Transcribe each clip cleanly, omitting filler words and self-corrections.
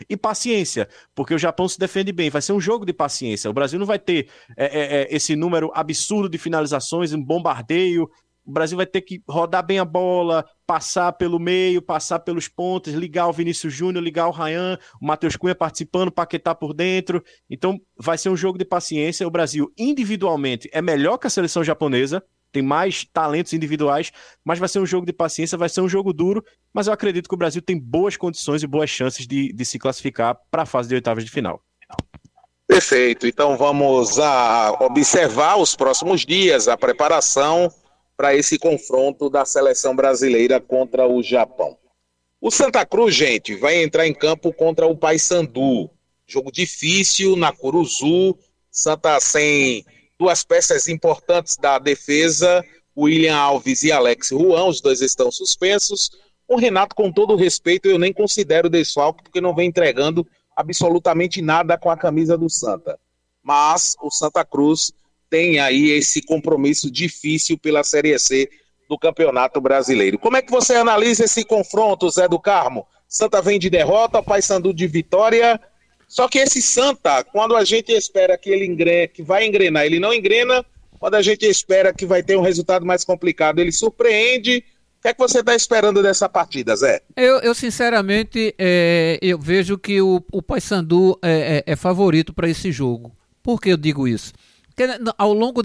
e paciência, porque o Japão se defende bem. Vai ser um jogo de paciência. O Brasil não vai ter esse número absurdo de finalizações, um bombardeio. O Brasil vai ter que rodar bem a bola, passar pelo meio, passar pelos pontos, ligar o Vinícius Júnior, ligar o Ryan, o Matheus Cunha participando, o Paquetá por dentro. Então vai ser um jogo de paciência. O Brasil individualmente é melhor que a seleção japonesa, tem mais talentos individuais, mas vai ser um jogo de paciência, vai ser um jogo duro, mas eu acredito que o Brasil tem boas condições e boas chances de se classificar para a fase de oitavas de final. Perfeito, então vamos observar os próximos dias, a preparação para esse confronto da seleção brasileira contra o Japão. O Santa Cruz, gente, vai entrar em campo contra o Paysandu. Jogo difícil na Curuzu, Santa sem duas peças importantes da defesa, William Alves e Alex Ruan, os dois estão suspensos. O Renato, com todo o respeito, eu nem considero desfalque, porque não vem entregando absolutamente nada com a camisa do Santa. Mas o Santa Cruz tem aí esse compromisso difícil pela Série C do Campeonato Brasileiro. Como é que você analisa esse confronto, Zé do Carmo? Santa vem de derrota, Paysandu de vitória. Só que esse Santa, quando a gente espera que ele que vai engrenar, ele não engrena. Quando a gente espera que vai ter um resultado mais complicado, ele surpreende. O que é que você está esperando dessa partida, Zé? Eu sinceramente, eu vejo que o Paysandu é favorito para esse jogo. Por que eu digo isso? Porque ao longo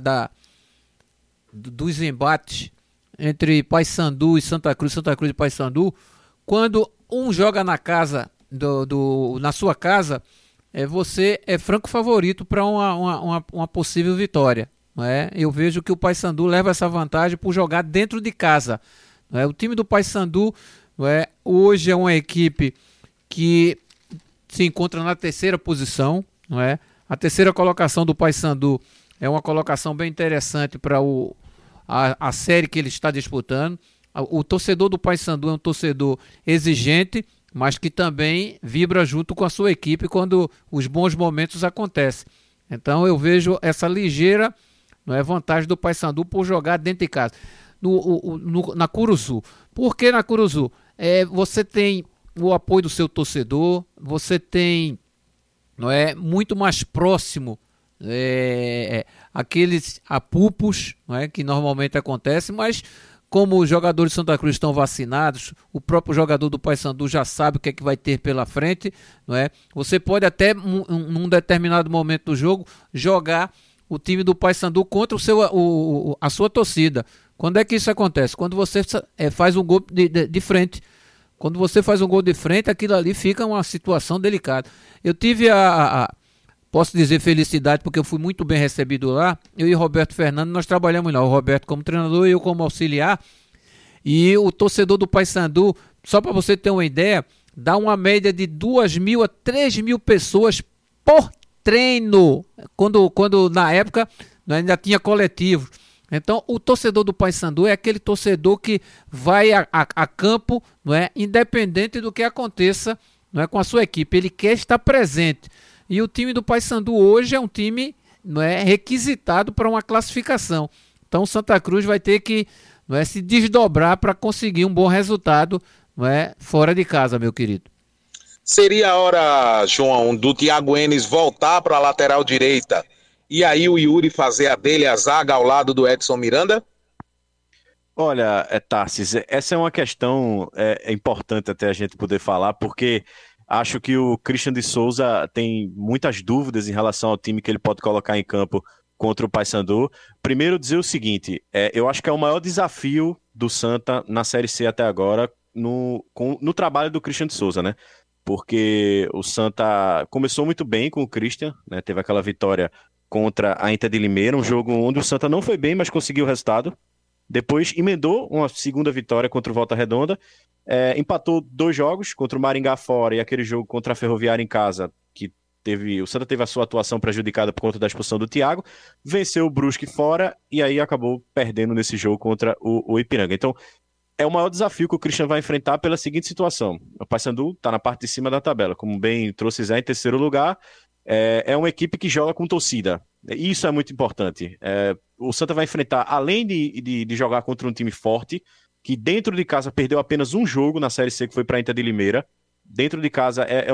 dos embates entre Paysandu e Santa Cruz e Paysandu, quando um joga na casa na sua casa, você é franco favorito para uma possível vitória. Não é? Eu vejo que o Paysandu leva essa vantagem por jogar dentro de casa. Não é? O time do Paysandu hoje é uma equipe que se encontra na terceira posição. Não é? A terceira colocação do Paysandu é uma colocação bem interessante para a série que ele está disputando. O torcedor do Paysandu é um torcedor exigente, mas que também vibra junto com a sua equipe quando os bons momentos acontecem. Então eu vejo essa ligeira vantagem do Paysandu por jogar dentro de casa. Na Curuzu. Por que na Curuzu? Você tem o apoio do seu torcedor, você tem muito mais próximo aqueles apupos que normalmente acontecem, mas como os jogadores de Santa Cruz estão vacinados, o próprio jogador do Paysandu já sabe o que é que vai ter pela frente, Você pode até, num determinado momento do jogo, jogar o time do Paysandu contra a sua torcida. Quando é que isso acontece? Quando você faz um gol de frente. Quando você faz um gol de frente, aquilo ali fica uma situação delicada. Eu tive posso dizer felicidade, porque eu fui muito bem recebido lá. Eu e Roberto Fernando, nós trabalhamos lá. O Roberto como treinador e eu como auxiliar. E o torcedor do Paysandu, só para você ter uma ideia, dá uma média de 2.000 a 3.000 pessoas por treino. Quando na época ainda tinha coletivo. Então, o torcedor do Paysandu é aquele torcedor que vai a campo, independente do que aconteça, com a sua equipe. Ele quer estar presente. E o time do Paysandu hoje é um time requisitado para uma classificação. Então o Santa Cruz vai ter que se desdobrar para conseguir um bom resultado fora de casa, meu querido. Seria a hora, João, do Thiago Enes voltar para a lateral direita e aí o Yuri fazer a dele, a zaga ao lado do Edson Miranda? Olha, Tarsis, essa é uma questão importante até a gente poder falar, porque acho que o Christian de Souza tem muitas dúvidas em relação ao time que ele pode colocar em campo contra o Paysandu. Primeiro, dizer o seguinte, eu acho que é o maior desafio do Santa na Série C até agora no trabalho do Christian de Souza, né? Porque o Santa começou muito bem com o Christian, né? Teve aquela vitória contra a Inter de Limeira, um jogo onde o Santa não foi bem, mas conseguiu o resultado. Depois emendou uma segunda vitória contra o Volta Redonda, empatou 2 jogos, contra o Maringá fora e aquele jogo contra a Ferroviária em casa, que o Santa teve a sua atuação prejudicada por conta da expulsão do Thiago, venceu o Brusque fora e aí acabou perdendo nesse jogo contra o Ipiranga. Então, é o maior desafio que o Christian vai enfrentar pela seguinte situação. O Paysandu está na parte de cima da tabela, como bem trouxe Zé, em terceiro lugar. É uma equipe que joga com torcida. Isso é muito importante. O Santa vai enfrentar, além de jogar contra um time forte, que dentro de casa perdeu apenas um jogo na Série C, que foi para a Inter de Limeira. Dentro de casa é